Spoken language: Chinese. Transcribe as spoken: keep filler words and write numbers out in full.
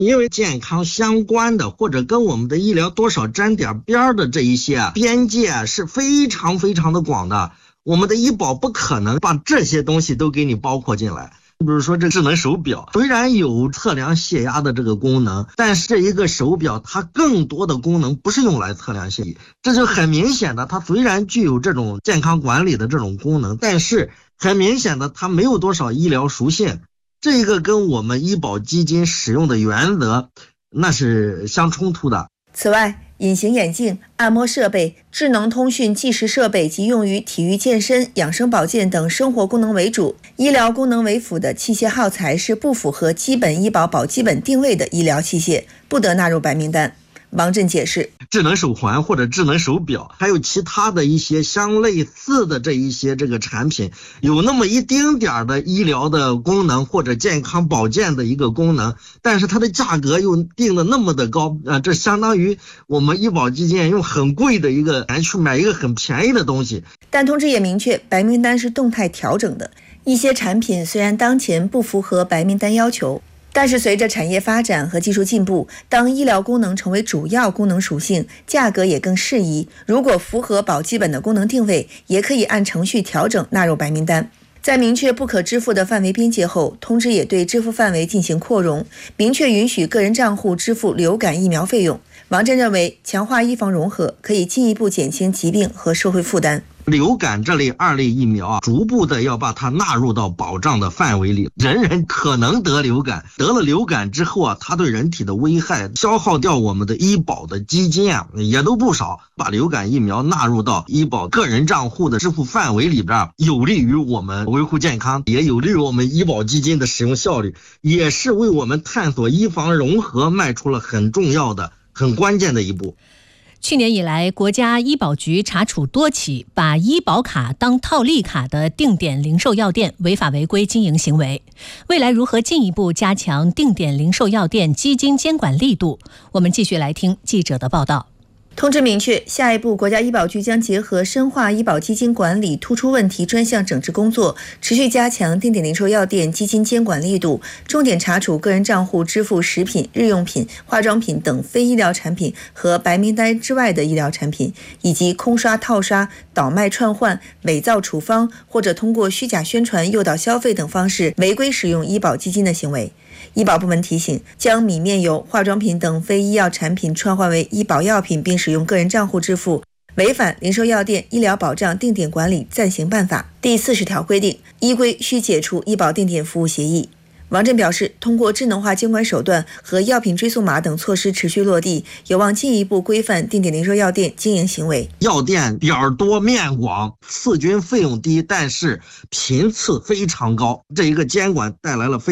因为健康相关的或者跟我们的医疗多少沾点边的这一些啊，边界啊是非常非常的广的，我们的医保不可能把这些东西都给你包括进来。比如说这智能手表虽然有测量血压的这个功能，但是这一个手表它更多的功能不是用来测量血压，这就很明显的，它虽然具有这种健康管理的这种功能，但是很明显的它没有多少医疗属性，这个跟我们医保基金使用的原则那是相冲突的。 此外，隐形眼镜、按摩设备、智能通讯计时设备及用于体育健身、养生保健等生活功能为主、医疗功能为辅的器械耗材是不符合基本医保保基本定位的医疗器械，不得纳入白名单。王震解释， 智能手环或者智能手表还有其他的一些相类似的这一些这个产品，有那么一丁点的医疗的功能或者健康保健的一个功能，但是它的价格又定的那么的高啊，这相当于我们医保基金用很贵的一个钱去买一个很便宜的东西。 但通知也明确，白名单是动态调整的，一些产品虽然当前不符合白名单要求，但是随着产业发展和技术进步，当医疗功能成为主要功能属性，价格也更适宜，如果符合保基本的功能定位，也可以按程序调整纳入白名单。在明确不可支付的范围边界后，通知也对支付范围进行扩容，明确允许个人账户支付流感疫苗费用。王震认为，强化医防融合可以进一步减轻疾病和社会负担。 流感这类二类疫苗啊，逐步的要把它纳入到保障的范围里，人人可能得流感，得了流感之后啊，它对人体的危害消耗掉我们的医保的基金啊，也都不少。把流感疫苗纳入到医保个人账户的支付范围里边，有利于我们维护健康，也有利于我们医保基金的使用效率，也是为我们探索医防融合迈出了很重要的很关键的一步。 去年以来，国家医保局查处多起把医保卡当套利卡的定点零售药店违法违规经营行为。未来如何进一步加强定点零售药店基金监管力度？我们继续来听记者的报道。 通知明确，下一步国家医保局将结合深化医保基金管理突出问题专项整治工作，持续加强定点零售药店基金监管力度，重点查处个人账户支付食品、日用品、化妆品等非医疗产品和白名单之外的医疗产品，以及空刷、套刷、倒卖、串换、伪造处方或者通过虚假宣传诱导消费等方式违规使用医保基金的行为。医保部门提醒，将米面油、化妆品等非医药产品串换为医保药品并使用个人账户支付，违反《零售药店医疗保障定点管理暂行办法》第四十条规定，依规需解除医保定点服务协议。王震表示，通过智能化监管手段和药品追溯码等措施持续落地，有望进一步规范定点零售药店经营行为。 药店点儿多面广，次均费用低，但是频次非常高，这一个监管带来了非